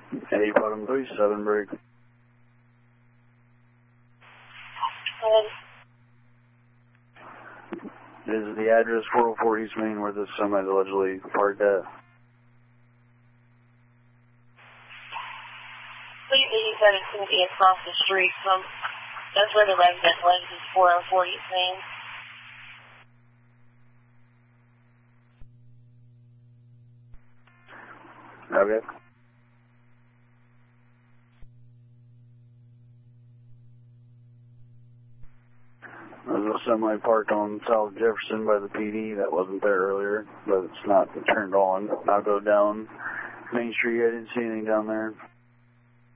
Hey, bottom 37 break. Is the address 404 East Main where this semi is allegedly parked at? Please, he said it's going to be across the street from, that's where the resident lives, is 404 East Main. Okay. There's a semi parked on South Jefferson by the PD that wasn't there earlier, but it's not turned on. I'll go down Main Street. I didn't see anything down there.